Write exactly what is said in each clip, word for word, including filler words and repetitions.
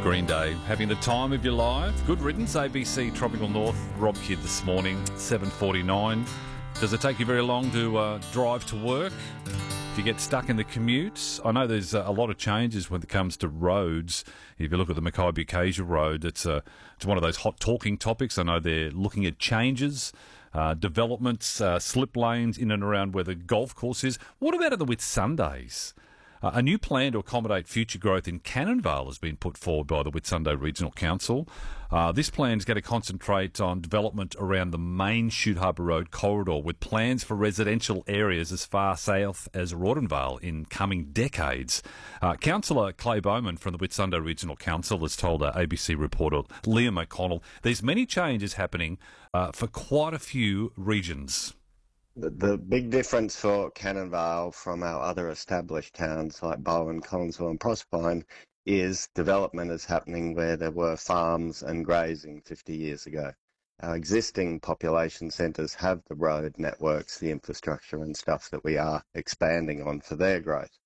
Green Day, having the time of your life. Good riddance, A B C Tropical North. Rob Kidd this morning, seven forty-nine. Does it take you very long to uh, drive to work? Do you get stuck in the commute? I know there's a lot of changes when it comes to roads. If you look at the Mackay-Bukasia Road, it's, uh, it's one of those hot talking topics. I know they're looking at changes, uh, developments, uh, slip lanes in and around where the golf course is. What about at the Whitsundays? Uh, a new plan to accommodate future growth in Cannonvale has been put forward by the Whitsunday Regional Council. Uh, this plan is going to concentrate on development around the main Shute Harbour Road corridor, with plans for residential areas as far south as Rawdonvale in coming decades. Uh, Councillor Clay Bowman from the Whitsunday Regional Council has told uh, A B C reporter Liam O'Connell there's many changes happening uh, for quite a few regions. The, the big difference for Cannonvale from our other established towns like Bowen, Collinsville and Proserpine is development is happening where there were farms and grazing fifty years ago. Our existing population centres have the road networks, the infrastructure and stuff that we are expanding on for their growth.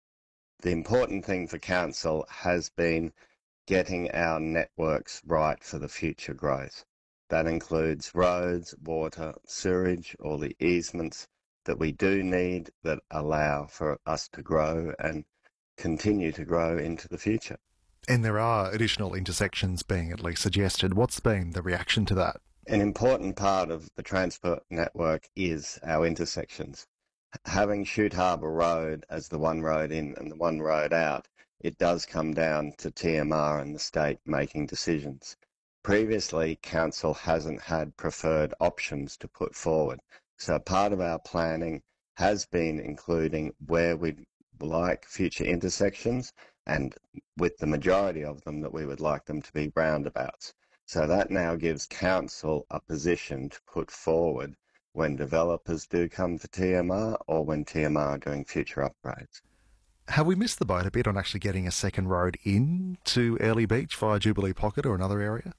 The important thing for Council has been getting our networks right for the future growth. That includes roads, water, sewerage, all the easements that we do need that allow for us to grow and continue to grow into the future. And there are additional intersections being at least suggested. What's been the reaction to that? An important part of the transport network is our intersections. Having Shute Harbour Road as the one road in and the one road out, it does come down to T M R and the state making decisions. Previously, Council hasn't had preferred options to put forward. So part of our planning has been including where we'd like future intersections, and with the majority of them that we would like them to be roundabouts. So that now gives Council a position to put forward when developers do come to T M R or when T M R are doing future upgrades. Have we missed the boat a bit on actually getting a second road in to Airlie Beach via Jubilee Pocket or another area?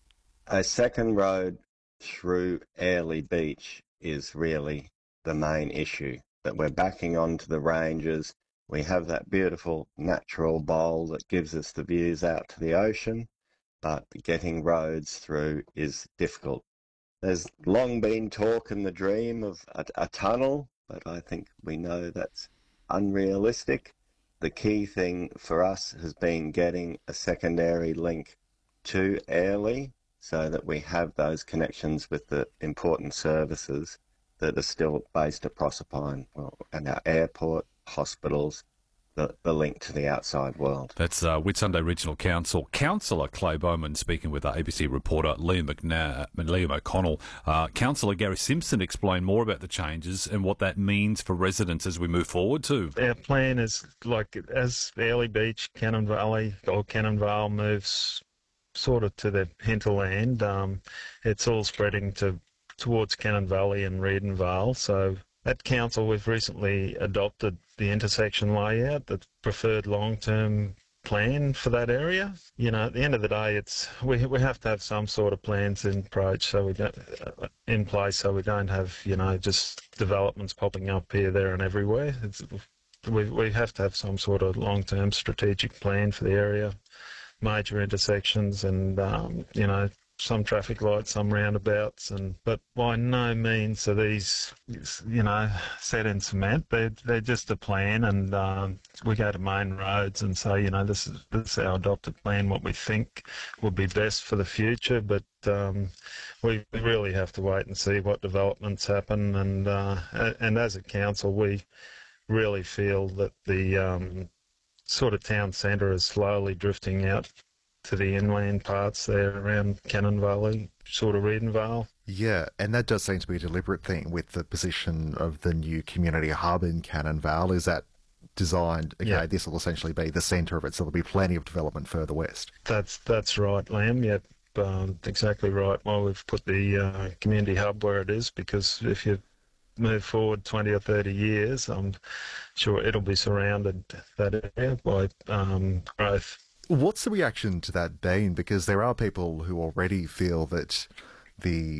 A second road through Airlie Beach is really the main issue, that we're backing onto the ranges. We have that beautiful natural bowl that gives us the views out to the ocean, but getting roads through is difficult. There's long been talk and the dream of a, a tunnel, but I think we know that's unrealistic. The key thing for us has been getting a secondary link to Airlie, so that we have those connections with the important services that are still based at Proserpine, well, and our airport, hospitals, the, the link to the outside world. That's uh, Whitsunday Regional Council Councillor Clay Bowman speaking with uh, A B C reporter Liam, McNa- Liam O'Connell. Uh, Councillor Gary Simpson explained more about the changes and what that means for residents as we move forward too. Our plan is, like, as Airlie Beach, Cannon Valley, or Cannonvale moves sort of to the hinterland, um, it's all spreading to towards Cannon Valley and Reedonvale. So at Council, we've recently adopted the intersection layout, the preferred long-term plan for that area. You know, at the end of the day, it's we we have to have some sort of plans in approach, so we don't uh, in place, so we don't have, you know, just developments popping up here, there, and everywhere. It's, we we have to have some sort of long-term strategic plan for the area. Major intersections and, um, you know, some traffic lights, some roundabouts, and but by no means are these, you know, set in cement. They're, they're just a plan, and um, we go to main roads and say, you know, this is, this is our adopted plan, what we think will be best for the future, but um, we really have to wait and see what developments happen, and, uh, and as a council, we really feel that the um, sort of town centre is slowly drifting out to the inland parts there around Cannon Valley, sort of Reedonvale. Yeah, and that does seem to be a deliberate thing with the position of the new community hub in Cannonvale. Is that designed, okay, yeah, this will essentially be the centre of it, so there'll be plenty of development further west? That's that's right, Liam, yep. Um, exactly right. Well, we've put the uh, community hub where it is, because if you move forward twenty or thirty years, I'm sure it'll be surrounded, that area, by um, growth. What's the reaction to that been? Because there are people who already feel that the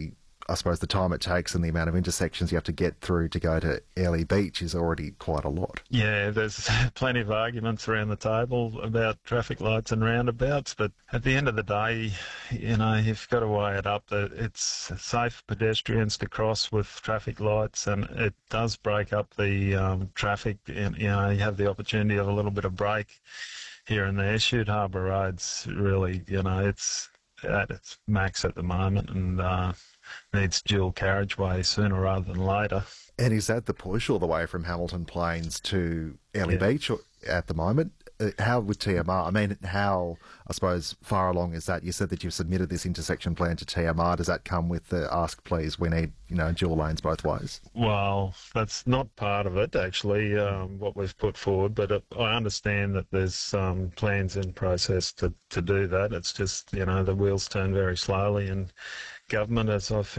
I suppose the time it takes and the amount of intersections you have to get through to go to Airlie Beach is already quite a lot. Yeah, there's plenty of arguments around the table about traffic lights and roundabouts, but at the end of the day, you know, you've got to weigh it up that it's safe for pedestrians to cross with traffic lights, and it does break up the um, traffic, and, you know, you have the opportunity of a little bit of break here and there. Shute Harbour Road's really, you know, it's at its max at the moment, and uh, needs dual carriageway sooner rather than later. And is that the push all the way from Hamilton Plains to Airlie Yeah. Beach at the moment? Uh, How with T M R? I mean, how, I suppose, far along is that? You said that you've submitted this intersection plan to T M R. Does that come with the ask, please, we need, you know, dual lanes both ways? Well, that's not part of it, actually, um, what we've put forward, but uh, I understand that there's um, plans in process to, to do that. It's just, you know, the wheels turn very slowly, and government, as I've